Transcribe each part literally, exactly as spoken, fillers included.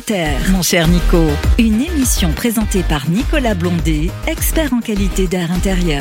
Élémentaire, mon cher Nico. Une émission présentée par Nicolas Blondet, expert en qualité d'air intérieur.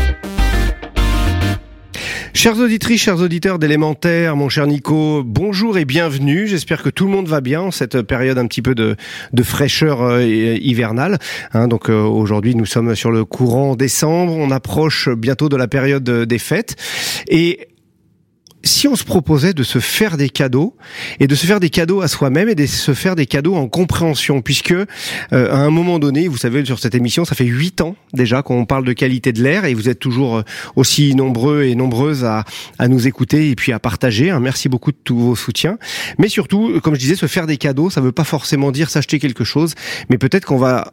Chères auditrices, chers auditeurs d'Élémentaire, mon cher Nico, bonjour et bienvenue. J'espère que tout le monde va bien en cette période un petit peu de, de fraîcheur euh, hivernale. Hein, donc euh, aujourd'hui, nous sommes sur le courant décembre. On approche bientôt de la période des fêtes. Et si on se proposait de se faire des cadeaux, et de se faire des cadeaux à soi-même, et de se faire des cadeaux en compréhension, puisque euh, à un moment donné, vous savez, sur cette émission, ça fait huit ans déjà qu'on parle de qualité de l'air, et vous êtes toujours aussi nombreux et nombreuses à, à nous écouter et puis à partager. Hein. Merci beaucoup de tous vos soutiens. Mais surtout, comme je disais, se faire des cadeaux, ça veut pas forcément dire s'acheter quelque chose, mais peut-être qu'on va,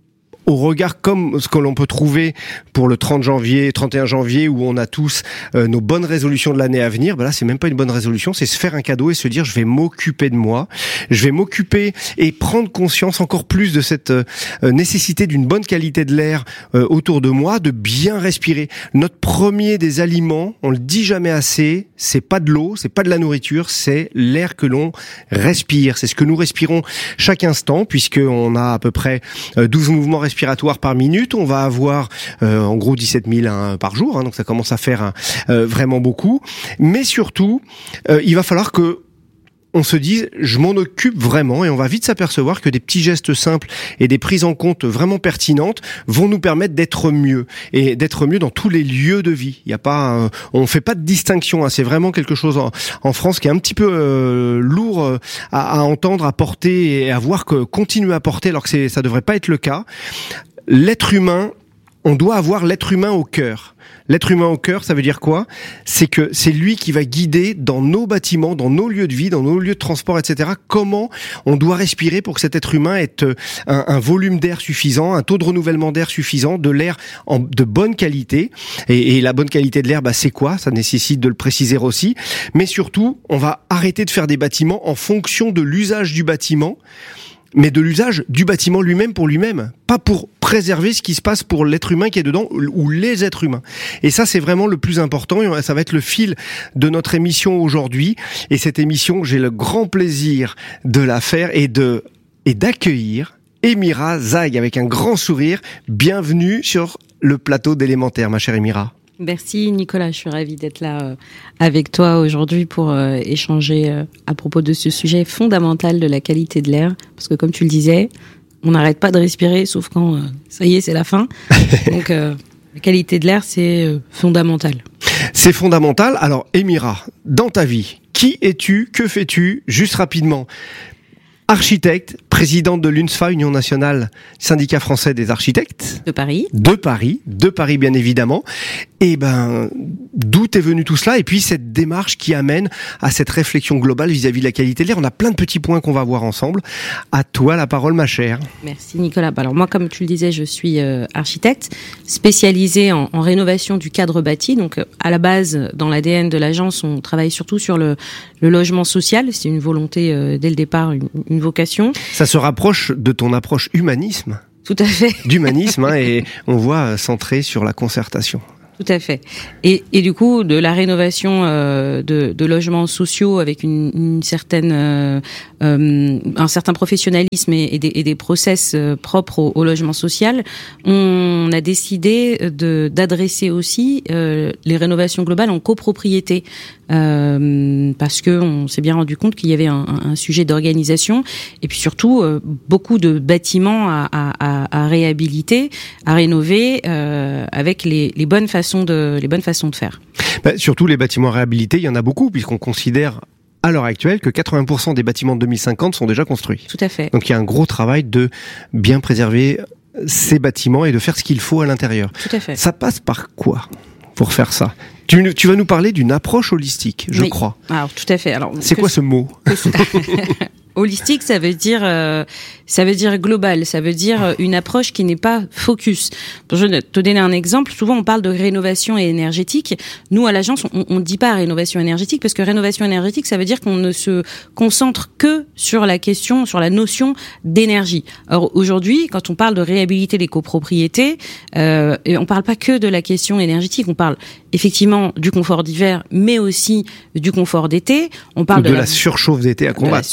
au regard comme ce que l'on peut trouver pour le trente janvier, trente et un janvier, où on a tous euh, nos bonnes résolutions de l'année à venir, ben là c'est même pas une bonne résolution, c'est se faire un cadeau et se dire je vais m'occuper de moi, je vais m'occuper et prendre conscience encore plus de cette euh, nécessité d'une bonne qualité de l'air euh, autour de moi, de bien respirer. Notre premier des aliments, on le dit jamais assez, c'est pas de l'eau, c'est pas de la nourriture, c'est l'air que l'on respire. C'est ce que nous respirons chaque instant, puisqu'on a à peu près euh, douze mouvements respiratoires respiratoire par minute. On va avoir euh, en gros dix-sept mille hein, par jour, hein, donc ça commence à faire euh, vraiment beaucoup. Mais surtout, euh, il va falloir que on se dise, je m'en occupe vraiment, et on va vite s'apercevoir que des petits gestes simples et des prises en compte vraiment pertinentes vont nous permettre d'être mieux, et d'être mieux dans tous les lieux de vie. Il y a pas, euh, on fait pas de distinction. Hein, c'est vraiment quelque chose en, en France qui est un petit peu euh, lourd euh, à, à entendre, à porter et à voir que continuer à porter, alors que c'est, ça devrait pas être le cas. L'être humain, on doit avoir l'être humain au cœur. L'être humain au cœur, ça veut dire quoi ? C'est que c'est lui qui va guider dans nos bâtiments, dans nos lieux de vie, dans nos lieux de transport, et cetera. Comment on doit respirer pour que cet être humain ait un, un volume d'air suffisant, un taux de renouvellement d'air suffisant, de l'air en, de bonne qualité. Et, et la bonne qualité de l'air, bah, c'est quoi ? Ça nécessite de le préciser aussi. Mais surtout, on va arrêter de faire des bâtiments en fonction de l'usage du bâtiment, mais de l'usage du bâtiment lui-même pour lui-même, pas pour préserver ce qui se passe pour l'être humain qui est dedans ou les êtres humains. Et ça, c'est vraiment le plus important, et ça va être le fil de notre émission aujourd'hui. Et cette émission, j'ai le grand plaisir de la faire et de et d'accueillir Émira Zaïg avec un grand sourire. Bienvenue sur le plateau d'Élémentaire, ma chère Émira. Merci Nicolas, je suis ravie d'être là euh, avec toi aujourd'hui pour euh, échanger euh, à propos de ce sujet fondamental de la qualité de l'air, parce que comme tu le disais, on n'arrête pas de respirer, sauf quand euh, ça y est, c'est la fin. Donc euh, la qualité de l'air, c'est euh, fondamental. C'est fondamental. Alors Émira, dans ta vie, qui es-tu ? Que fais-tu ? Juste rapidement. Architecte, présidente de l'U N S F A, Union nationale, syndicat français des architectes. De Paris. De Paris, de Paris bien évidemment. Et ben, d'où est venu tout cela ? Et puis cette démarche qui amène à cette réflexion globale vis-à-vis de la qualité de l'air. On a plein de petits points qu'on va voir ensemble. À toi la parole, ma chère. Merci Nicolas. Alors moi, comme tu le disais, je suis euh, architecte spécialisée en, en rénovation du cadre bâti. Donc à la base, dans l'A D N de l'agence, on travaille surtout sur le, le logement social. C'est une volonté euh, dès le départ, une, une vocation. Ça se rapproche de ton approche humanisme. Tout à fait. D'humanisme, hein, et on voit centré sur la concertation. Tout à fait. Et, et du coup, de la rénovation euh, de, de logements sociaux avec une, une certaine, euh, euh, un certain professionnalisme et, et, des, et des process euh, propres au, au logement social, on a décidé de, d'adresser aussi euh, les rénovations globales en copropriété. Euh, parce que on s'est bien rendu compte qu'il y avait un, un sujet d'organisation et puis surtout euh, beaucoup de bâtiments à, à, à réhabiliter, à rénover euh, avec les, les bonnes façons de les bonnes façons de faire. Bah, surtout les bâtiments réhabilités, il y en a beaucoup puisqu'on considère à l'heure actuelle que quatre-vingts pour cent des bâtiments de deux mille cinquante sont déjà construits. Tout à fait. Donc il y a un gros travail de bien préserver ces bâtiments et de faire ce qu'il faut à l'intérieur. Tout à fait. Ça passe par quoi pour faire ça ? Tu, tu vas nous parler d'une approche holistique, je oui. crois. Alors tout à fait. Alors c'est quoi ce mot ? Holistique, ça veut dire, euh, ça veut dire global, ça veut dire une approche qui n'est pas focus. Pour je te donner un exemple, souvent on parle de rénovation énergétique. Nous, à l'agence, on ne dit pas rénovation énergétique parce que rénovation énergétique, ça veut dire qu'on ne se concentre que sur la question, sur la notion d'énergie. Alors aujourd'hui, quand on parle de réhabiliter les copropriétés, euh, on parle pas que de la question énergétique, on parle effectivement du confort d'hiver, mais aussi du confort d'été. On parle de, de la, la surchauffe d'été à combattre, parce que on,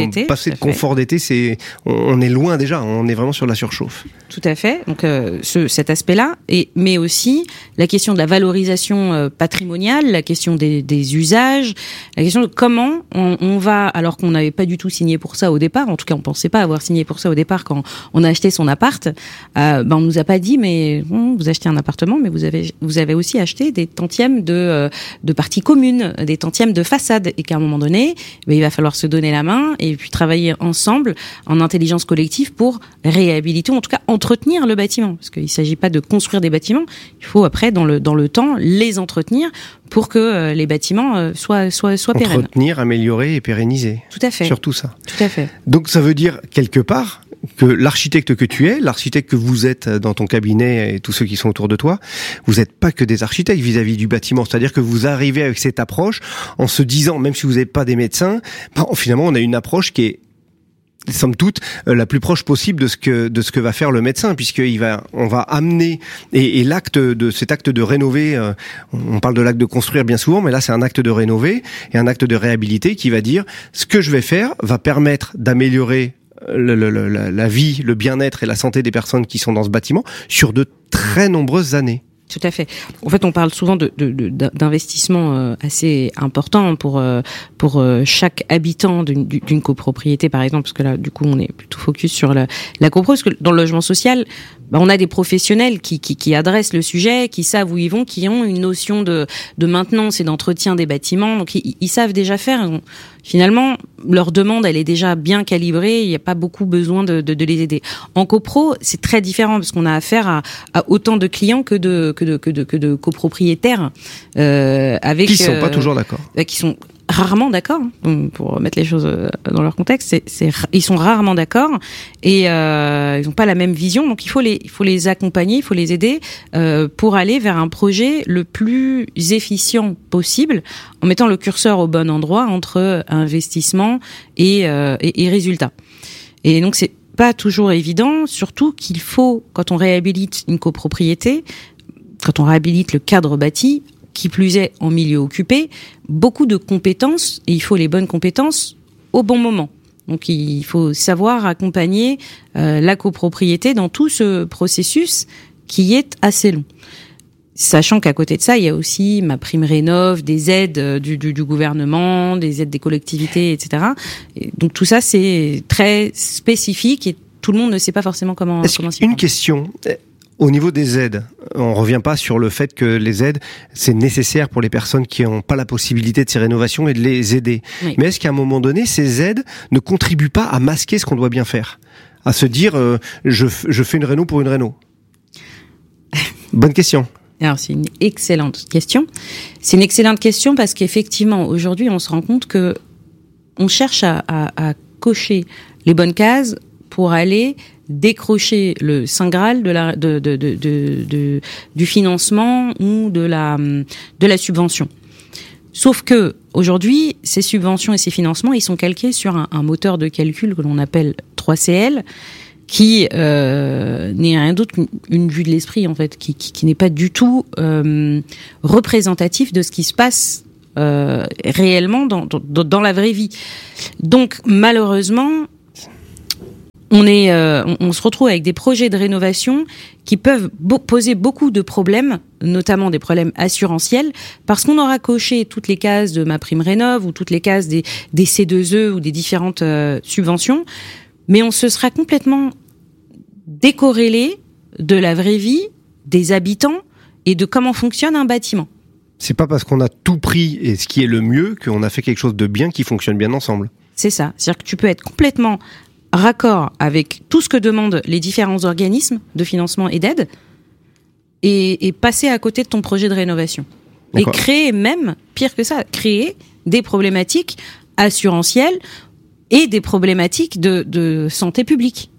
d'été. Passer de confort d'été, c'est, on, on est loin déjà. On est vraiment sur la surchauffe. Tout à fait. Donc euh, ce, cet aspect-là, et mais aussi la question de la valorisation euh, patrimoniale, la question des, des usages, la question de comment on, on va, alors qu'on n'avait pas du tout signé pour ça au départ. En tout cas, on pensait pas avoir signé pour ça au départ quand on a acheté son appart. Euh, ben on nous a pas dit, mais bon, vous achetez un appartement, mais vous avez vous avez aussi acheté des tantièmes de euh, de parties communes, des tantièmes de façade, et qu'à un moment donné, ben, il va falloir se donner la main et puis travailler ensemble en intelligence collective pour réhabiliter, ou en tout cas entretenir le bâtiment, parce qu'il s'agit pas de construire des bâtiments, il faut après dans le dans le temps les entretenir pour que euh, les bâtiments euh, soient soient soient pérennes. Entretenir, améliorer et pérenniser. Tout à fait. Surtout ça. Tout à fait. Donc ça veut dire quelque part que l'architecte que tu es, l'architecte que vous êtes dans ton cabinet et tous ceux qui sont autour de toi, vous n'êtes pas que des architectes vis-à-vis du bâtiment. C'est-à-dire que vous arrivez avec cette approche en se disant, même si vous n'êtes pas des médecins, ben, finalement on a une approche qui est somme toute euh, la plus proche possible de ce que de ce que va faire le médecin, puisqu'il va on va amener et, et l'acte de cet acte de rénover, euh, on parle de l'acte de construire bien souvent, mais là c'est un acte de rénover et un acte de réhabiliter qui va dire ce que je vais faire va permettre d'améliorer le, le, le, la, la vie, le bien-être et la santé des personnes qui sont dans ce bâtiment sur de très nombreuses années. Tout à fait. En fait, on parle souvent de, de, de d'investissements euh, assez importants pour euh, pour euh, chaque habitant d'une, d'une copropriété, par exemple, parce que là, du coup, on est plutôt focus sur la, la copro, parce que dans le logement social, bah, on a des professionnels qui, qui qui adressent le sujet, qui savent où ils vont, qui ont une notion de de maintenance et d'entretien des bâtiments, donc ils, ils savent déjà faire. Donc, finalement, leur demande, elle est déjà bien calibrée. Il n'y a pas beaucoup besoin de, de de les aider. En copro, c'est très différent parce qu'on a affaire à, à autant de clients que de que de que de que de copropriétaires euh, avec qui sont euh, pas toujours d'accord, euh, qui sont rarement d'accord. Donc, pour mettre les choses dans leur contexte, c'est, c'est ils sont rarement d'accord et euh, ils n'ont pas la même vision. Donc il faut les il faut les accompagner, il faut les aider euh, pour aller vers un projet le plus efficient possible, en mettant le curseur au bon endroit entre investissement et euh, et, et résultat. Et donc c'est pas toujours évident, surtout qu'il faut, quand on réhabilite une copropriété, quand on réhabilite le cadre bâti, qui plus est en milieu occupé, beaucoup de compétences, et il faut les bonnes compétences au bon moment. Donc il faut savoir accompagner euh, la copropriété dans tout ce processus qui est assez long. Sachant qu'à côté de ça, il y a aussi ma prime rénov, des aides du, du, du gouvernement, des aides des collectivités, et cetera. Et donc tout ça, c'est très spécifique et tout le monde ne sait pas forcément comment, Est-ce comment s'y une prendre. question. Au niveau des aides, on revient pas sur le fait que les aides, c'est nécessaire pour les personnes qui n'ont pas la possibilité de ces rénovations et de les aider. Oui. Mais est-ce qu'à un moment donné, ces aides ne contribuent pas à masquer ce qu'on doit bien faire? À se dire, euh, je, je fais une réno pour une réno? Bonne question. Alors c'est une excellente question. C'est une excellente question parce qu'effectivement, aujourd'hui, on se rend compte que on cherche à, à, à cocher les bonnes cases pour aller décrocher le saint graal de la de, de, de, de, de du financement ou de la de la subvention. Sauf que aujourd'hui, ces subventions et ces financements, ils sont calqués sur un, un moteur de calcul que l'on appelle trois C L, qui euh, n'est rien d'autre qu'une une vue de l'esprit en fait, qui qui, qui n'est pas du tout euh, représentatif de ce qui se passe euh, réellement dans, dans dans la vraie vie. Donc malheureusement, on est, euh, on, on se retrouve avec des projets de rénovation qui peuvent bo- poser beaucoup de problèmes, notamment des problèmes assurantiels, parce qu'on aura coché toutes les cases de ma prime rénov ou toutes les cases des, des C deux E ou des différentes euh, subventions, mais on se sera complètement décorrélé de la vraie vie des habitants et de comment fonctionne un bâtiment. C'est pas parce qu'on a tout pris et ce qui est le mieux qu'on a fait quelque chose de bien qui fonctionne bien ensemble. C'est ça. C'est-à-dire que tu peux être complètement raccord avec tout ce que demandent les différents organismes de financement et d'aide et, et passer à côté de ton projet de rénovation. D'accord. Et créer même, pire que ça, créer des problématiques assurantielles et des problématiques de, de santé publique.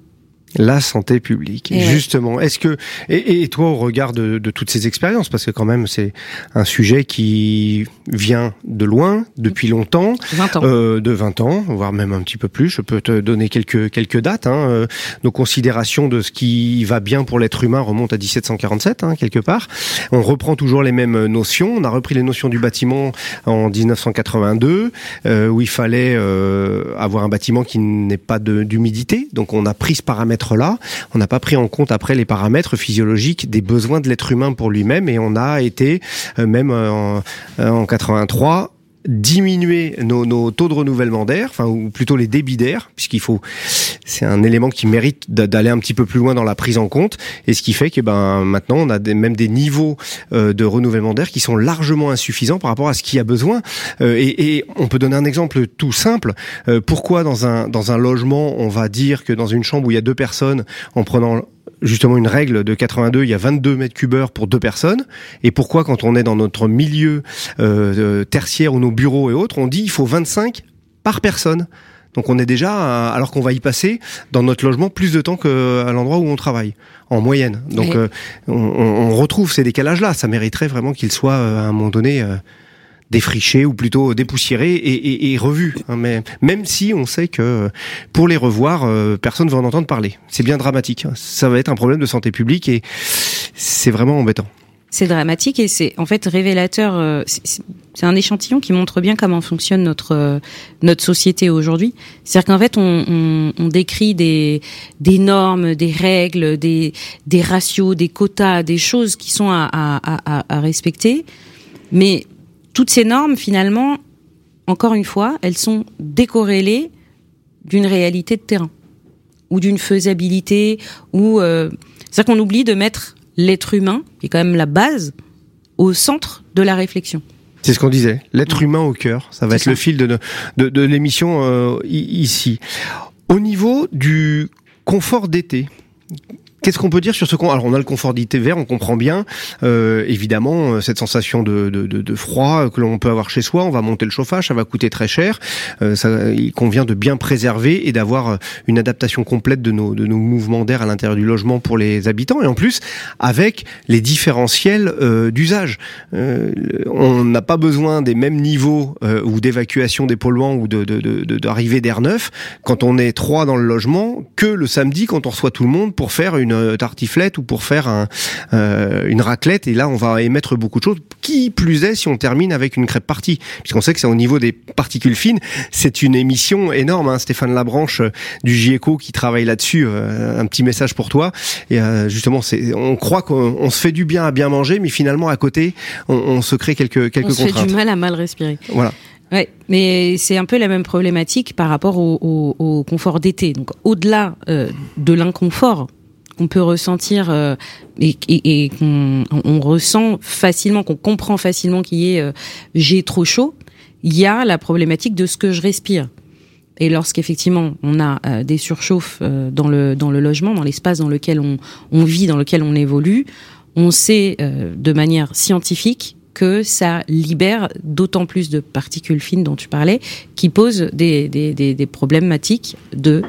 La santé publique, et justement. Ouais. Est-ce que et, et toi, au regard de, de toutes ces expériences, parce que quand même c'est un sujet qui vient de loin, depuis longtemps, vingt ans. Euh, de vingt ans, voire même un petit peu plus. Je peux te donner quelques quelques dates. Hein. Euh, nos considérations de ce qui va bien pour l'être humain remontent à dix-sept cent quarante-sept, hein, quelque part. On reprend toujours les mêmes notions. On a repris les notions du bâtiment en dix-neuf cent quatre-vingt-deux, euh, où il fallait euh, avoir un bâtiment qui n'ait pas de, d'humidité. Donc on a pris ce paramètre là, on n'a pas pris en compte après les paramètres physiologiques des besoins de l'être humain pour lui-même, et on a été euh, même euh, en, euh, en quatre-vingt-trois diminuer nos, nos taux de renouvellement d'air, enfin ou plutôt les débits d'air, puisqu'il faut, c'est un élément qui mérite d'aller un petit peu plus loin dans la prise en compte, et ce qui fait que ben maintenant on a des, même des niveaux euh, de renouvellement d'air qui sont largement insuffisants par rapport à ce qu'il y a besoin. Euh, et, et on peut donner un exemple tout simple. Euh, pourquoi dans un dans un logement on va dire que dans une chambre où il y a deux personnes, en prenant justement une règle de quatre-vingt-deux, il y a vingt-deux mètres cubes heure pour deux personnes. Et pourquoi, quand on est dans notre milieu euh, tertiaire ou nos bureaux et autres, on dit il faut vingt-cinq par personne. Donc on est déjà, alors qu'on va y passer dans notre logement plus de temps qu'à l'endroit où on travaille, en moyenne. Donc oui. euh, on, on retrouve ces décalages-là. Ça mériterait vraiment qu'ils soient euh, à un moment donné euh, défrichés ou plutôt dépoussiérés et, et, et revus. Hein, mais même si on sait que pour les revoir, euh, personne ne va en entendre parler. C'est bien dramatique. Ça va être un problème de santé publique et c'est vraiment embêtant. C'est dramatique et c'est en fait révélateur. Euh, c'est, c'est un échantillon qui montre bien comment fonctionne notre euh, notre société aujourd'hui. C'est-à-dire qu'en fait, on, on, on décrit des des normes, des règles, des des ratios, des quotas, des choses qui sont à à à, à respecter, mais toutes ces normes, finalement, encore une fois, elles sont décorrélées d'une réalité de terrain ou d'une faisabilité. Ou euh, c'est-à-dire qu'on oublie de mettre l'être humain, qui est quand même la base, au centre de la réflexion. C'est ce qu'on disait, l'être humain au cœur. Ça va c'est être ça. Le fil de, de, de l'émission euh, ici. Au niveau du confort d'été, qu'est-ce qu'on peut dire sur ce qu'on... Alors, on a le confort d'hiver, on comprend bien, euh, évidemment, cette sensation de, de, de, de froid que l'on peut avoir chez soi. On va monter le chauffage, ça va coûter très cher. Euh, ça, il convient de bien préserver et d'avoir une adaptation complète de nos, de nos mouvements d'air à l'intérieur du logement pour les habitants. Et en plus, avec les différentiels euh, d'usage. Euh, on n'a pas besoin des mêmes niveaux euh, ou d'évacuation des polluants ou de, de, de, de, d'arrivée d'air neuf quand on est trois dans le logement que le samedi quand on reçoit tout le monde pour faire une tartiflette ou pour faire un, euh, une raclette, et là on va émettre beaucoup de choses, qui plus est si on termine avec une crêpe partie, puisqu'on sait que c'est au niveau des particules fines, c'est une émission énorme, hein. Stéphane Labranche euh, du GIECO qui travaille là-dessus, euh, un petit message pour toi, et euh, justement c'est, on croit qu'on on se fait du bien à bien manger, mais finalement à côté on, on se crée quelques, quelques on contraintes. On se fait du mal à mal respirer. Voilà. Ouais, mais c'est un peu la même problématique par rapport au, au, au confort d'été. Donc au-delà euh, de l'inconfort qu'on peut ressentir euh, et, et, et qu'on on ressent facilement, qu'on comprend facilement qu'il y ait euh, j'ai trop chaud, il y a la problématique de ce que je respire. Et lorsqu'effectivement on a euh, des surchauffes euh, dans le dans le logement, dans l'espace dans lequel on on vit, dans lequel on évolue, on sait euh, de manière scientifique que ça libère d'autant plus de particules fines dont tu parlais, qui posent des des des, des problématiques de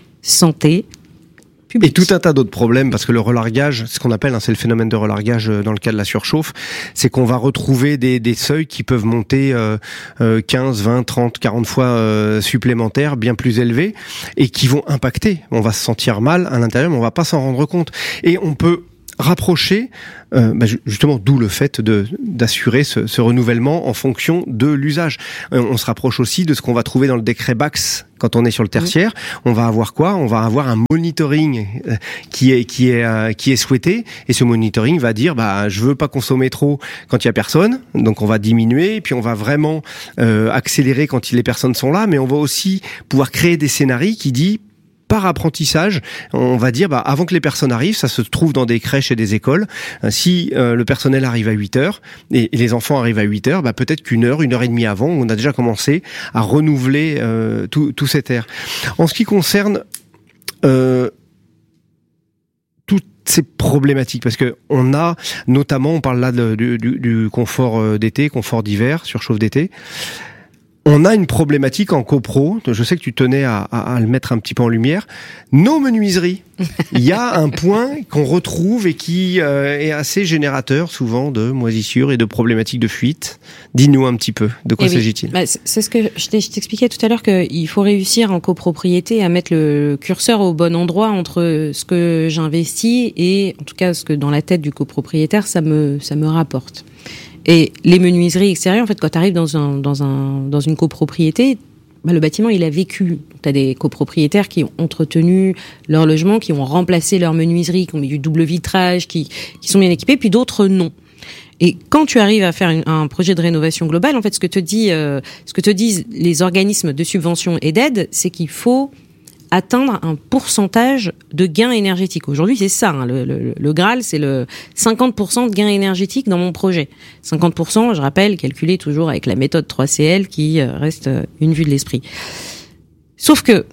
santé publique. Et tout un tas d'autres problèmes, parce que le relargage, ce qu'on appelle, hein, c'est le phénomène de relargage dans le cas de la surchauffe, c'est qu'on va retrouver des, des seuils qui peuvent monter euh, euh, quinze, vingt, trente, quarante fois euh, supplémentaires, bien plus élevés, et qui vont impacter. On va se sentir mal à l'intérieur, mais on va pas s'en rendre compte. Et on peut rapprocher, euh, bah justement, d'où le fait de d'assurer ce, ce renouvellement en fonction de l'usage. Euh, on se rapproche aussi de ce qu'on va trouver dans le décret Bax quand on est sur le tertiaire. Mmh. On va avoir quoi ? On va avoir un monitoring euh, qui est qui est euh, qui est souhaité, et ce monitoring va dire bah je veux pas consommer trop quand il y a personne, donc on va diminuer, et puis on va vraiment euh, accélérer quand les personnes sont là, mais on va aussi pouvoir créer des scénarios qui disent par apprentissage, on va dire, bah, avant que les personnes arrivent, ça se trouve dans des crèches et des écoles. Si euh, le personnel arrive à huit heures et, et les enfants arrivent à huit heures, bah, peut-être qu'une heure, une heure et demie avant, on a déjà commencé à renouveler euh, tout, tout cet air. En ce qui concerne euh, toutes ces problématiques, parce que on a notamment, on parle là de, du, du, du confort d'été, confort d'hiver, surchauffe d'été. On a une problématique en copro, je sais que tu tenais à, à, à le mettre un petit peu en lumière, nos menuiseries. Il y a un point qu'on retrouve et qui euh, est assez générateur souvent de moisissures et de problématiques de fuite. Dis-nous un petit peu, de quoi eh s'agit-il ? Oui. Bah, c'est ce que je t'expliquais tout à l'heure, qu'il faut réussir en copropriété à mettre le curseur au bon endroit entre ce que j'investis et en tout cas ce que dans la tête du copropriétaire ça me, ça me rapporte. Et les menuiseries extérieures, en fait, quand tu arrives dans un dans un dans une copropriété, bah, le bâtiment il a vécu. Tu as des copropriétaires qui ont entretenu leur logement, qui ont remplacé leur menuiserie, qui ont mis du double vitrage, qui qui sont bien équipés, puis d'autres non. Et quand tu arrives à faire une, un projet de rénovation globale, en fait, ce que te dit euh, ce que te disent les organismes de subvention et d'aide, c'est qu'il faut atteindre un pourcentage de gain énergétique. Aujourd'hui, c'est ça, hein, le, le, le Graal, c'est le cinquante pour cent de gain énergétique dans mon projet. cinquante pour cent, je rappelle, calculé toujours avec la méthode trois C L qui reste une vue de l'esprit. Sauf que,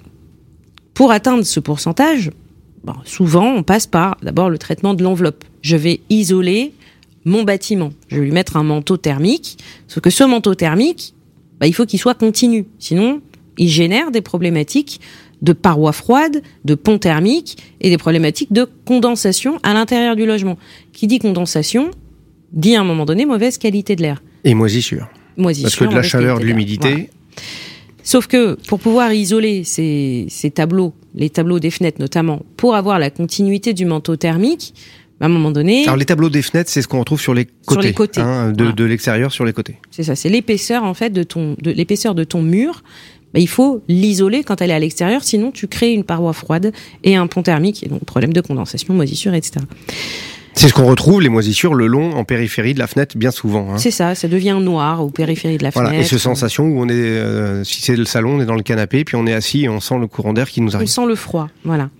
pour atteindre ce pourcentage, bon, souvent, on passe par d'abord le traitement de l'enveloppe. Je vais isoler mon bâtiment. Je vais lui mettre un manteau thermique, sauf que ce manteau thermique, bah, il faut qu'il soit continu. Sinon, il génère des problématiques de parois froides, de ponts thermiques et des problématiques de condensation à l'intérieur du logement. Qui dit condensation, dit à un moment donné mauvaise qualité de l'air. Et moisissure. Moisissure. Parce que de la chaleur, de l'humidité... Voilà. Sauf que pour pouvoir isoler ces, ces tableaux, les tableaux des fenêtres notamment, pour avoir la continuité du manteau thermique, à un moment donné... Alors les tableaux des fenêtres, c'est ce qu'on retrouve sur les côtés, sur les côtés. Hein, de, voilà. de l'extérieur sur les côtés. C'est ça, c'est l'épaisseur en fait de ton, de l'épaisseur de ton mur. Bah, il faut l'isoler quand elle est à l'extérieur, sinon tu crées une paroi froide et un pont thermique, et donc problème de condensation, moisissure, et cetera. C'est ce qu'on retrouve, les moisissures, le long en périphérie de la fenêtre, bien souvent. Hein. C'est ça, ça devient noir au périphérie de la voilà. fenêtre. Et cette sensation où on est, euh, si c'est le salon, on est dans le canapé, puis on est assis et on sent le courant d'air qui nous arrive. On sent le froid, voilà.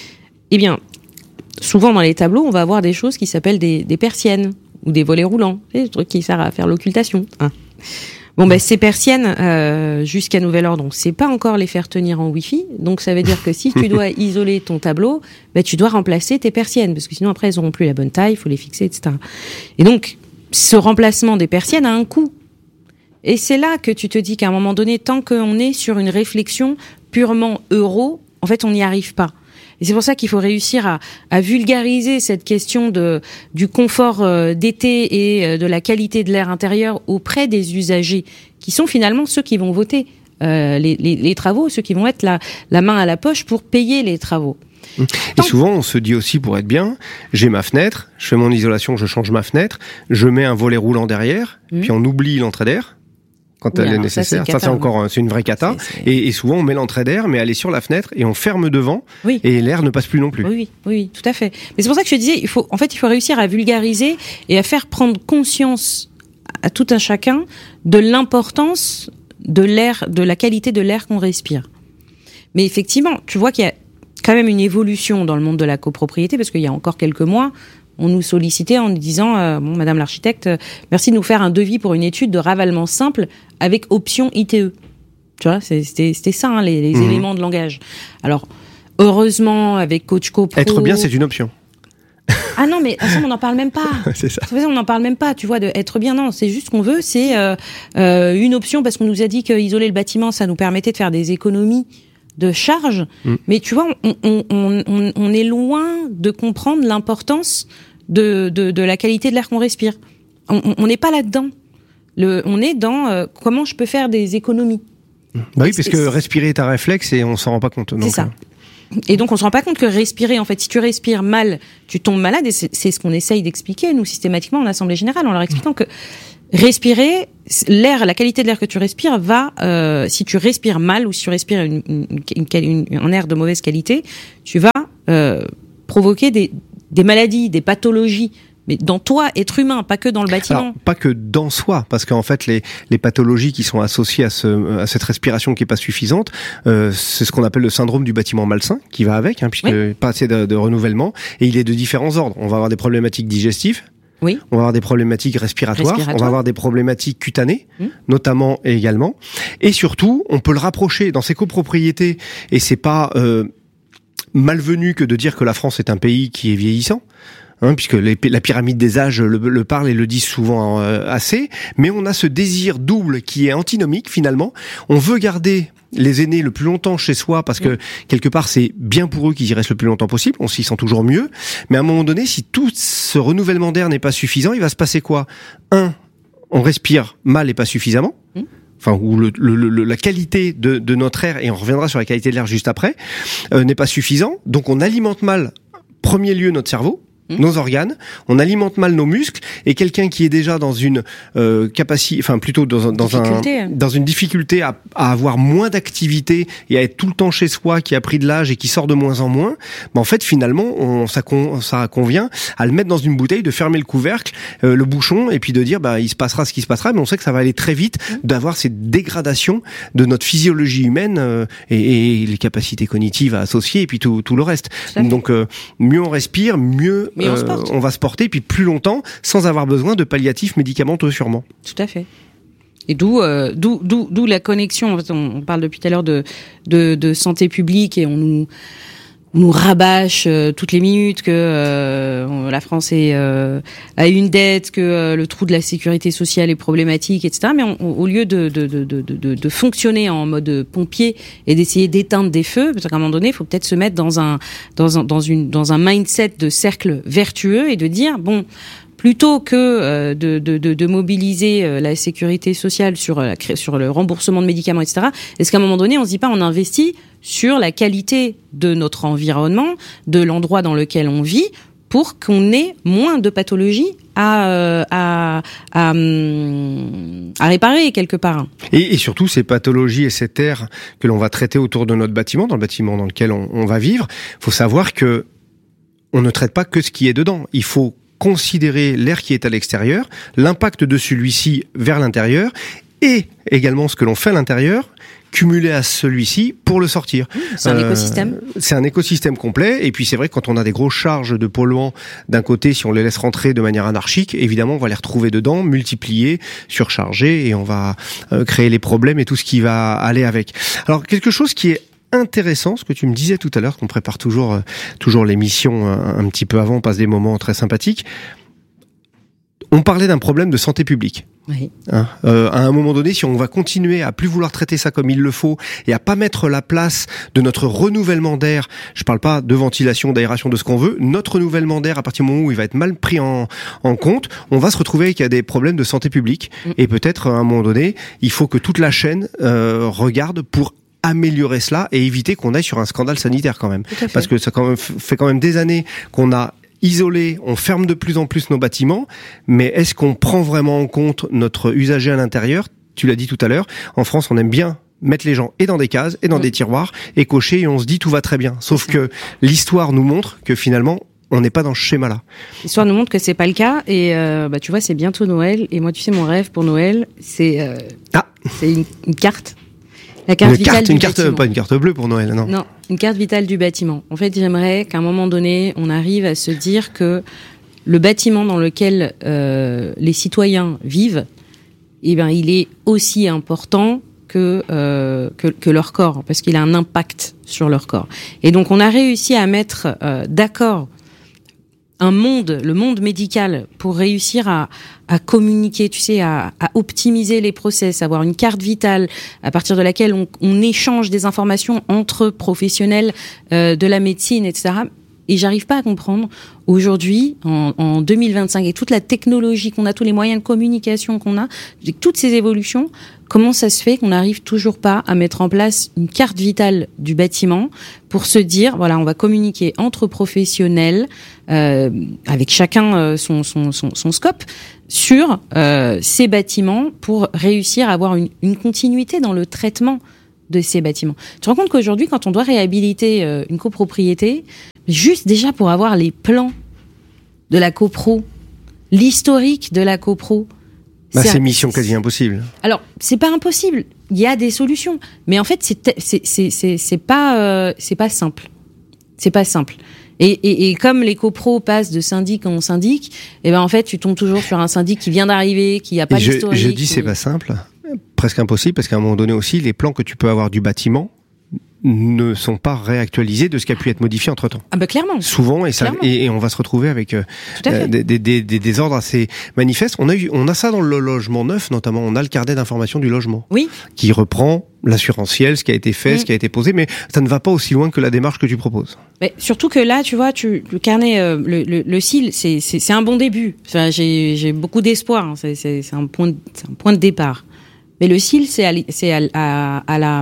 Eh bien, souvent dans les tableaux, on va avoir des choses qui s'appellent des, des persiennes ou des volets roulants, c'est des trucs qui servent à faire l'occultation. Hein. Bon, ben, ces persiennes, euh, jusqu'à nouvel ordre, on ne sait pas encore les faire tenir en Wi-Fi. Donc, ça veut dire que si tu dois isoler ton tableau, ben, tu dois remplacer tes persiennes. Parce que sinon, après, elles n'auront plus la bonne taille, il faut les fixer, et cetera. Et donc, ce remplacement des persiennes a un coût. Et c'est là que tu te dis qu'à un moment donné, tant qu'on est sur une réflexion purement euro, en fait, on n'y arrive pas. Et c'est pour ça qu'il faut réussir à, à vulgariser cette question de, du confort euh, d'été et euh, de la qualité de l'air intérieur auprès des usagers, qui sont finalement ceux qui vont voter euh, les, les, les travaux, ceux qui vont être la, la main à la poche pour payer les travaux. Et Tant... souvent, on se dit aussi, pour être bien, j'ai ma fenêtre, je fais mon isolation, je change ma fenêtre, je mets un volet roulant derrière, mmh. puis on oublie l'entrée d'air. Quand oui, elle est nécessaire, ça c'est, ça, c'est encore, c'est une vraie cata. C'est, c'est... Et, et souvent on met l'entrée d'air, mais elle est sur la fenêtre et on ferme devant, oui. et l'air ne passe plus non plus. Oui, oui, oui, tout à fait. Mais c'est pour ça que je te disais, il faut, en fait, il faut réussir à vulgariser et à faire prendre conscience à tout un chacun de l'importance de l'air, de la qualité de l'air qu'on respire. Mais effectivement, tu vois qu'il y a quand même une évolution dans le monde de la copropriété, parce qu'il y a encore quelques mois, on nous sollicitait en nous disant euh, bon, Madame l'architecte, euh, merci de nous faire un devis pour une étude de ravalement simple avec option I T E. Tu vois, c'était, c'était ça, hein, les, les mmh. éléments de langage. Alors, heureusement, avec Coach CoPro... Être bien, c'est une option. Ah non, mais on n'en parle même pas. C'est ça. On n'en parle même pas, tu vois, de être bien. Non, c'est juste qu'on veut, c'est euh, euh, une option, parce qu'on nous a dit qu'isoler le bâtiment, ça nous permettait de faire des économies de charges. Mmh. Mais tu vois, on, on, on, on est loin de comprendre l'importance de, de, de la qualité de l'air qu'on respire. On n'est pas là-dedans. Le, on est dans euh, comment je peux faire des économies. Bah oui, parce que respirer est un réflexe et on s'en rend pas compte. Donc, c'est ça. Et donc on se rend pas compte que respirer, en fait, si tu respires mal, tu tombes malade. Et c'est, c'est ce qu'on essaye d'expliquer, nous, systématiquement, en assemblée générale, en leur expliquant que respirer, l'air, la qualité de l'air que tu respires va, euh, si tu respires mal ou si tu respires une, une, une, une, un air de mauvaise qualité, tu vas euh, provoquer des, des maladies, des pathologies. Mais dans toi, être humain, pas que dans le bâtiment. Alors, pas que dans soi, parce qu'en fait, les, les pathologies qui sont associées à, ce, à cette respiration qui est pas suffisante, euh, c'est ce qu'on appelle le syndrome du bâtiment malsain, qui va avec, hein, puisque oui. pas assez de, de renouvellement, et il est de différents ordres. On va avoir des problématiques digestives. Oui. On va avoir des problématiques respiratoires, respiratoires. On va avoir des problématiques cutanées, mmh. notamment et également. Et surtout, on peut le rapprocher dans ses copropriétés, et c'est pas euh, malvenu que de dire que la France est un pays qui est vieillissant. Hein, puisque les, la pyramide des âges le, le parle et le dit souvent euh, assez, mais on a ce désir double qui est antinomique finalement. On veut garder les aînés le plus longtemps chez soi parce que quelque part c'est bien pour eux qu'ils y restent le plus longtemps possible, on s'y sent toujours mieux, mais à un moment donné, si tout ce renouvellement d'air n'est pas suffisant, il va se passer quoi ? Un, on respire mal et pas suffisamment, enfin où le, le, le, la qualité de, de notre air, et on reviendra sur la qualité de l'air juste après, euh, n'est pas suffisant, donc on alimente mal, premier lieu, notre cerveau, Mmh. nos organes, on alimente mal nos muscles, et quelqu'un qui est déjà dans une euh, capacité, enfin plutôt dans, dans un dans une difficulté à, à avoir moins d'activité et à être tout le temps chez soi, qui a pris de l'âge et qui sort de moins en moins, ben en fait finalement on, ça, con, ça convient à le mettre dans une bouteille, de fermer le couvercle, euh, le bouchon, et puis de dire bah il se passera ce qui se passera, mais on sait que ça va aller très vite, mmh. d'avoir cette dégradation de notre physiologie humaine euh, et, et les capacités cognitives à associer, et puis tout, tout le reste. Donc euh, mieux on respire, mieux Mais on, euh, on va se porter, et puis plus longtemps, sans avoir besoin de palliatifs médicamenteux sûrement. Tout à fait. Et d'où, euh, d'où, d'où, d'où la connexion. En fait, on, on parle depuis tout à l'heure de, de, de santé publique, et on nous, on nous rabâche euh, toutes les minutes que euh, la France est, euh, a une dette, que euh, le trou de la sécurité sociale est problématique, et cetera. Mais on, on, au lieu de, de, de, de, de, de fonctionner en mode pompier et d'essayer d'éteindre des feux, parce qu'à un moment donné, il faut peut-être se mettre dans un, dans un, dans une, dans un mindset de cercle vertueux et de dire bon. Plutôt que euh, de, de, de, de mobiliser euh, la sécurité sociale sur, la, sur le remboursement de médicaments, et cetera, est-ce qu'à un moment donné, on se dit pas on investit sur la qualité de notre environnement, de l'endroit dans lequel on vit, pour qu'on ait moins de pathologies à, euh, à, à, à réparer quelque part. Et, et surtout, ces pathologies et cet air que l'on va traiter autour de notre bâtiment, dans le bâtiment dans lequel on, on va vivre, faut savoir que on ne traite pas que ce qui est dedans. Il faut considérer l'air qui est à l'extérieur, l'impact de celui-ci vers l'intérieur, et également ce que l'on fait à l'intérieur, cumulé à celui-ci pour le sortir. C'est un euh, écosystème. C'est un écosystème complet, et puis c'est vrai que quand on a des grosses charges de polluants d'un côté, si on les laisse rentrer de manière anarchique, évidemment on va les retrouver dedans, multipliés, surchargés, et on va euh, créer les problèmes et tout ce qui va aller avec. Alors quelque chose qui est intéressant, ce que tu me disais tout à l'heure, qu'on prépare toujours euh, toujours l'émission un, un petit peu avant, on passe des moments très sympathiques. On parlait d'un problème de santé publique. Oui. Hein, euh, à un moment donné, si on va continuer à plus vouloir traiter ça comme il le faut et à pas mettre la place de notre renouvellement d'air, je parle pas de ventilation, d'aération, de ce qu'on veut, notre renouvellement d'air, à partir du moment où il va être mal pris en, en compte, on va se retrouver avec des problèmes de santé publique. Mm. Et peut-être à un moment donné, il faut que toute la chaîne euh, regarde pour améliorer cela et éviter qu'on aille sur un scandale sanitaire quand même. Parce que ça quand même, fait quand même des années qu'on a isolé, on ferme de plus en plus nos bâtiments, mais est-ce qu'on prend vraiment en compte notre usager à l'intérieur ? Tu l'as dit tout à l'heure, en France on aime bien mettre les gens et dans des cases et dans mmh. des tiroirs et cocher, et on se dit tout va très bien. Sauf que l'histoire nous montre que finalement on n'est pas dans ce schéma-là. L'histoire nous montre que c'est pas le cas, et euh, bah tu vois, c'est bientôt Noël, et moi tu sais, mon rêve pour Noël, c'est euh, ah. c'est une, une carte. La carte une vitale carte, du une carte, bâtiment. Pas une carte bleue pour Noël, non. Non, une carte vitale du bâtiment. En fait, j'aimerais qu'à un moment donné, on arrive à se dire que le bâtiment dans lequel euh, les citoyens vivent, eh ben, il est aussi important que, euh, que que leur corps, parce qu'il a un impact sur leur corps. Et donc, on a réussi à mettre euh, d'accord un monde, le monde médical, pour réussir à, à communiquer, tu sais, à, à optimiser les process, avoir une carte vitale à partir de laquelle on, on échange des informations entre professionnels euh, de la médecine, et cetera. Et j'arrive pas à comprendre aujourd'hui, en, en deux mille vingt-cinq, et toute la technologie qu'on a, tous les moyens de communication qu'on a, toutes ces évolutions, comment ça se fait qu'on n'arrive toujours pas à mettre en place une carte vitale du bâtiment pour se dire, voilà, on va communiquer entre professionnels, euh, avec chacun euh, son, son, son, son scope, sur euh, ces bâtiments pour réussir à avoir une, une continuité dans le traitement de ces bâtiments. Tu te rends compte qu'aujourd'hui, quand on doit réhabiliter euh, une copropriété, juste déjà pour avoir les plans de la copro, l'historique de la copro, bah, c'est mission quasi impossible. Alors, c'est pas impossible. Il y a des solutions, mais en fait, c'est c'est c'est c'est, c'est pas euh, c'est pas simple. C'est pas simple. Et, et, et comme les copros passent de syndic en syndic, et ben en fait, tu tombes toujours sur un syndic qui vient d'arriver, qui a pas je, d'historique. Je dis qui... c'est pas simple, presque impossible, parce qu'à un moment donné aussi, les plans que tu peux avoir du bâtiment ne sont pas réactualisés de ce qui a pu être modifié entre-temps. Ah bah clairement. Souvent, et, ça, et, et on va se retrouver avec euh, des, des, des, des désordres assez manifestes. On a, eu, on a ça dans le logement neuf, notamment. On a le carnet d'information du logement, oui, qui reprend l'assurantiel, ce qui a été fait, mmh. ce qui a été posé, mais ça ne va pas aussi loin que la démarche que tu proposes. Mais surtout que là, tu vois, tu, le carnet, euh, le, le, le S I L, c'est, c'est, c'est un bon début. Enfin, j'ai, j'ai beaucoup d'espoir. Hein. C'est, c'est, c'est, un point de, c'est un point de départ. Mais le S I L, c'est à, c'est à, à, à, la,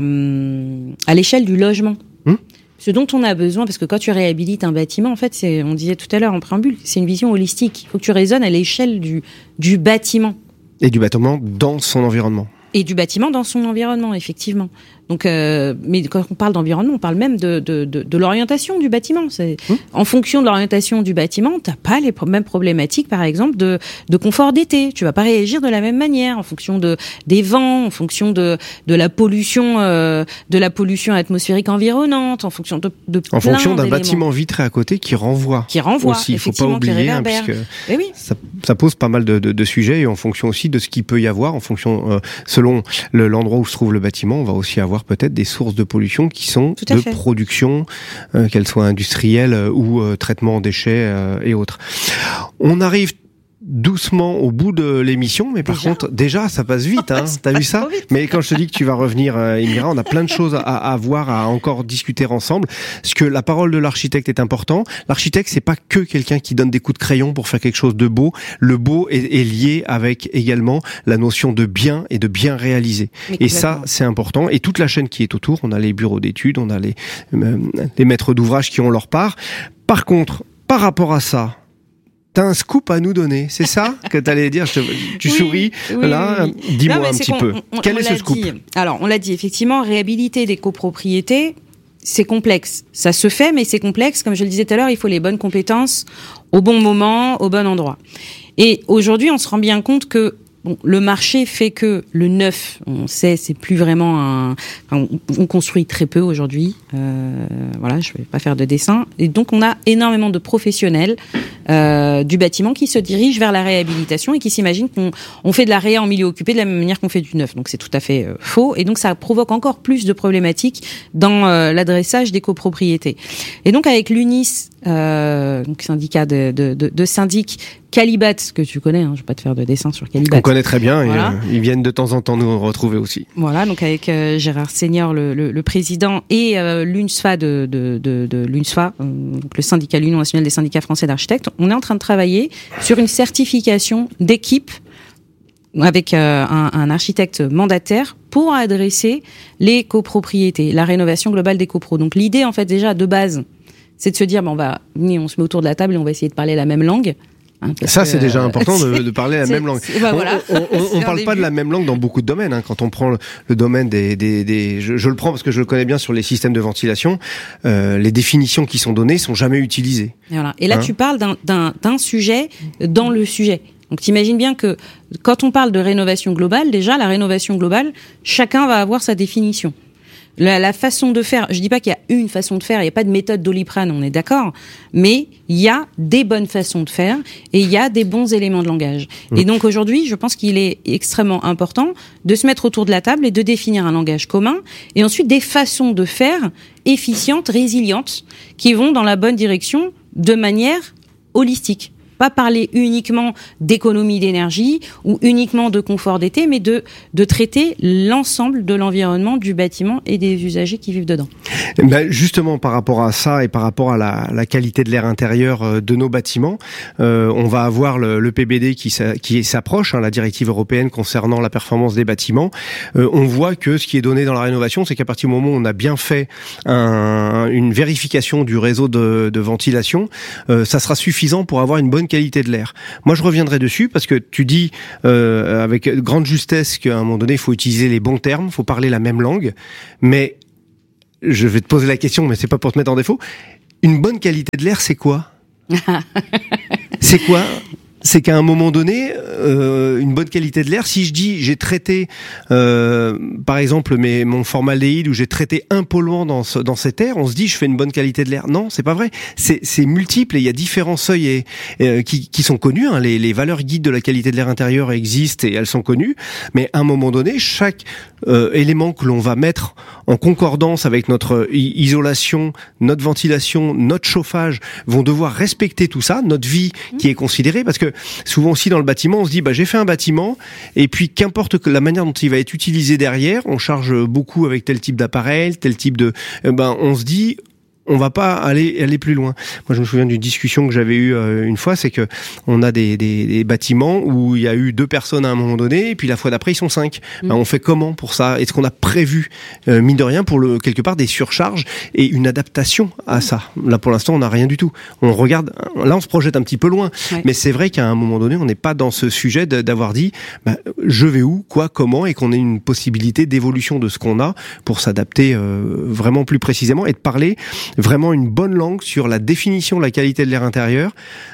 à l'échelle du logement. Hum. Ce dont on a besoin, parce que quand tu réhabilites un bâtiment, en fait, c'est, on disait tout à l'heure en préambule, c'est une vision holistique. Il faut que tu raisonnes à l'échelle du, du bâtiment. Et du bâtiment dans son environnement. Et du bâtiment dans son environnement, effectivement. Donc, euh, mais quand on parle d'environnement, on parle même de, de, de, de l'orientation du bâtiment. C'est, mmh. En fonction de l'orientation du bâtiment, t'as pas les mêmes problématiques, par exemple, de, de confort d'été. Tu vas pas réagir de la même manière en fonction de des vents, en fonction de, de la pollution, euh, de la pollution atmosphérique environnante, en fonction de, de en plein fonction d'un d'éléments. Bâtiment vitré à côté qui renvoie. Qui renvoie. Aussi, il faut pas oublier, hein, puisque eh oui. ça, ça pose pas mal de, de, de sujets et en fonction aussi de ce qu'il peut y avoir, en fonction, euh, selon le, l'endroit où se trouve le bâtiment, on va aussi avoir peut-être des sources de pollution qui sont de fait. production, euh, qu'elles soient industrielles euh, ou euh, traitement en déchets euh, et autres. On arrive doucement au bout de l'émission, mais par déjà contre, déjà, ça passe vite, hein. T'as vu ça? Mais quand je te dis que tu vas revenir, euh, Indira, on a plein de choses à, à voir, à encore discuter ensemble. Parce que la parole de l'architecte est important. L'architecte, c'est pas que quelqu'un qui donne des coups de crayon pour faire quelque chose de beau. Le beau est, est lié avec également la notion de bien et de bien réalisé. Et ça, c'est important. Et toute la chaîne qui est autour, on a les bureaux d'études, on a les, euh, les maîtres d'ouvrage qui ont leur part. Par contre, par rapport à ça, t'as un scoop à nous donner, c'est ça que t'allais dire? Je te, tu oui, souris, oui, là, oui. Dis-moi non, un petit peu. On, Quel on est ce scoop? dit. Alors, on l'a dit, effectivement, réhabiliter des copropriétés, c'est complexe. Ça se fait, mais c'est complexe. Comme je le disais tout à l'heure, il faut les bonnes compétences au bon moment, au bon endroit. Et aujourd'hui, on se rend bien compte que bon, le marché fait que le neuf, on sait, c'est plus vraiment un. Enfin, on, on construit très peu aujourd'hui. Euh, voilà, je vais pas faire de dessin. Et donc, on a énormément de professionnels euh, du bâtiment qui se dirigent vers la réhabilitation et qui s'imaginent qu'on on fait de la réa en milieu occupé de la même manière qu'on fait du neuf. Donc, c'est tout à fait euh, faux. Et donc, ça provoque encore plus de problématiques dans euh, l'adressage des copropriétés. Et donc, avec l'UNIS, euh, donc syndicat de, de, de, de syndic Calibat, que tu connais, hein, je vais pas te faire de dessin sur Calibat. On connaît très bien, voilà. Et, euh, ils viennent de temps en temps nous retrouver aussi. Voilà, donc avec euh, Gérard Senior, le, le, le président, et euh, l'UNSFA de, de, de, de l'UNSFA, euh, donc le syndicat, l'Union nationale des syndicats français d'architectes, on est en train de travailler sur une certification d'équipe avec euh, un, un architecte mandataire pour adresser les copropriétés, la rénovation globale des copros. Donc l'idée, en fait, déjà de base, c'est de se dire, bon, on va, on se met autour de la table et on va essayer de parler la même langue. Hein, ça, que, c'est déjà important de, de parler la même langue. Bah, voilà. On on, on parle pas de la même langue dans beaucoup de domaines. Hein. Quand on prend le, le domaine des, des, des je, je le prends parce que je le connais bien sur les systèmes de ventilation, euh, les définitions qui sont données sont jamais utilisées. Et, voilà. Et là, hein, tu parles d'un, d'un, d'un sujet dans le sujet. Donc, t'imagines bien que quand on parle de rénovation globale, déjà, la rénovation globale, chacun va avoir sa définition. La, la façon de faire, je dis pas qu'il y a une façon de faire, il n'y a pas de méthode Doliprane, on est d'accord, mais il y a des bonnes façons de faire et il y a des bons éléments de langage. Mmh. Et donc aujourd'hui, je pense qu'il est extrêmement important de se mettre autour de la table et de définir un langage commun et ensuite des façons de faire efficientes, résilientes, qui vont dans la bonne direction de manière holistique. Pas parler uniquement d'économie d'énergie ou uniquement de confort d'été, mais de, de traiter l'ensemble de l'environnement du bâtiment et des usagers qui vivent dedans. Ben justement, par rapport à ça et par rapport à la, la qualité de l'air intérieur de nos bâtiments, euh, on va avoir le, le P B D qui, qui s'approche, hein, la directive européenne concernant la performance des bâtiments. Euh, on voit que ce qui est donné dans la rénovation, c'est qu'à partir du moment où on a bien fait un, une vérification du réseau de, de ventilation, euh, ça sera suffisant pour avoir une bonne qualité de l'air. Moi, je reviendrai dessus parce que tu dis euh, avec grande justesse qu'à un moment donné, il faut utiliser les bons termes, il faut parler la même langue. Mais je vais te poser la question, mais c'est pas pour te mettre en défaut. Une bonne qualité de l'air, c'est quoi? C'est quoi? c'est qu'à un moment donné, euh, une bonne qualité de l'air, si je dis j'ai traité, euh, par exemple, mes, mon formaldéhyde ou j'ai traité un polluant dans, ce, dans cet air, on se dit je fais une bonne qualité de l'air. Non, c'est pas vrai. C'est, c'est multiple et il y a différents seuils et, et, qui, qui sont connus. Hein. Les, les valeurs guides de la qualité de l'air intérieur existent et elles sont connues. Mais à un moment donné, chaque euh, élément que l'on va mettre en concordance avec notre isolation, notre ventilation, notre chauffage, vont devoir respecter tout ça, notre vie qui est considérée, parce que souvent aussi dans le bâtiment, on se dit bah j'ai fait un bâtiment et puis qu'importe que la manière dont il va être utilisé derrière, on charge beaucoup avec tel type d'appareil, tel type de, eh ben on se dit on va pas aller aller plus loin. Moi, je me souviens d'une discussion que j'avais eue euh, une fois, c'est que on a des, des, des bâtiments où il y a eu deux personnes à un moment donné, et puis la fois d'après ils sont cinq. Mmh. Ben, on fait comment pour ça? Est-ce qu'on a prévu euh, mine de rien pour le quelque part des surcharges et une adaptation à ça? Là, pour l'instant, on n'a rien du tout. On regarde, là, on se projette un petit peu loin, ouais. Mais c'est vrai qu'à un moment donné, on n'est pas dans ce sujet de, d'avoir dit ben, je vais où, quoi, comment, et qu'on ait une possibilité d'évolution de ce qu'on a pour s'adapter euh, vraiment plus précisément et de parler vraiment une bonne langue sur la définition de la qualité de l'air intérieur.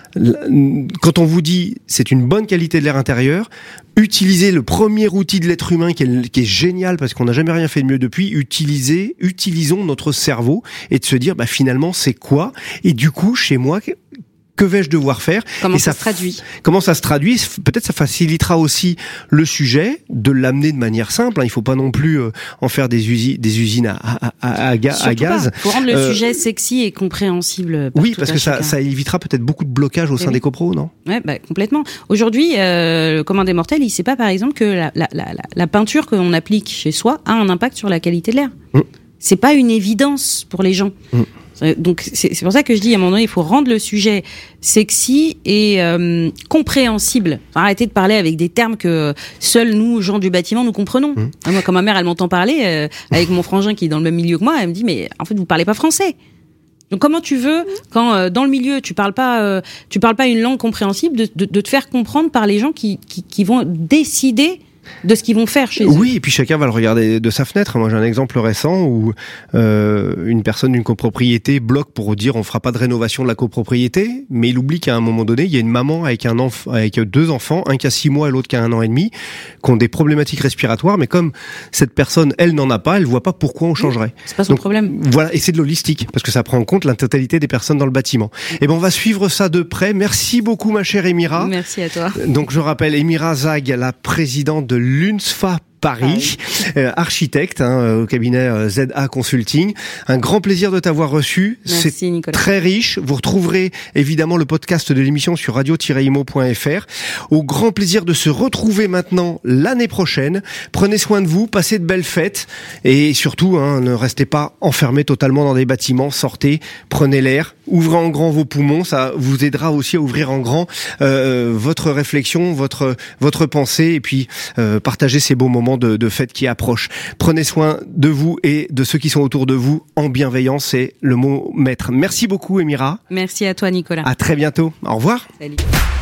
Quand on vous dit c'est une bonne qualité de l'air intérieur, utilisez le premier outil de l'être humain qui est, qui est génial parce qu'on n'a jamais rien fait de mieux depuis, utilisez, utilisons notre cerveau et de se dire bah finalement c'est quoi? Et du coup chez moi, que vais-je devoir faire? Comment et ça, ça se traduit? Comment ça se traduit? Peut-être ça facilitera aussi le sujet, de l'amener de manière simple. Il faut pas non plus euh, en faire des usines, des usines à, à, à, à, ga- à gaz. Il faut rendre le euh, sujet sexy et compréhensible. Par oui, parce que ça, ça évitera peut-être beaucoup de blocages au sein oui. des copros, non? Ouais, bah, complètement. Aujourd'hui, euh, le commun des mortels, il sait pas, par exemple, que la, la, la, la peinture que l'on applique chez soi a un impact sur la qualité de l'air. Mmh. C'est pas une évidence pour les gens. Mmh. Donc c'est, c'est pour ça que je dis à un moment donné il faut rendre le sujet sexy et euh, compréhensible. Enfin, arrêter de parler avec des termes que seuls nous gens du bâtiment nous comprenons. Mmh. Moi quand ma mère elle m'entend parler euh, avec mon frangin qui est dans le même milieu que moi, elle me dit mais en fait vous parlez pas français. Donc comment tu veux quand euh, dans le milieu tu parles pas euh, tu parles pas une langue compréhensible de, de, de te faire comprendre par les gens qui qui, qui vont décider de ce qu'ils vont faire chez eux. Oui, et puis chacun va le regarder de sa fenêtre. Moi, j'ai un exemple récent où euh, une personne d'une copropriété bloque pour dire on fera pas de rénovation de la copropriété, mais il oublie qu'à un moment donné, il y a une maman avec un enfant, avec deux enfants, un qui a six mois et l'autre qui a un an et demi, qui ont des problématiques respiratoires, mais comme cette personne, elle n'en a pas, elle voit pas pourquoi on changerait. C'est pas son Donc, problème. Voilà, et c'est de l'holistique, parce que ça prend en compte la totalité des personnes dans le bâtiment. Et ben, on va suivre ça de près. Merci beaucoup, ma chère Émira. Merci à toi. Donc, je rappelle Émira Zag, la présidente de l'UNSFA Paris, euh, architecte hein, au cabinet euh, Z A Consulting. Un grand plaisir de t'avoir reçu. Merci, c'est Nicolas. Très riche. Vous retrouverez évidemment le podcast de l'émission sur radio tiret imo point f r. Au grand plaisir de se retrouver maintenant l'année prochaine. Prenez soin de vous, passez de belles fêtes et surtout hein, ne restez pas enfermés totalement dans des bâtiments. Sortez, prenez l'air, ouvrez en grand vos poumons. Ça vous aidera aussi à ouvrir en grand euh, votre réflexion, votre votre pensée et puis euh, partagez ces beaux moments De, de fêtes qui approchent. Prenez soin de vous et de ceux qui sont autour de vous en bienveillance, c'est le mot maître. Merci beaucoup Émira. Merci à toi Nicolas. À très bientôt. Au revoir. Salut.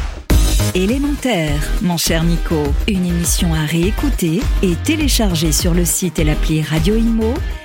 Élémentaire, mon cher Nico. Une émission à réécouter et télécharger sur le site et l'appli Radio Imo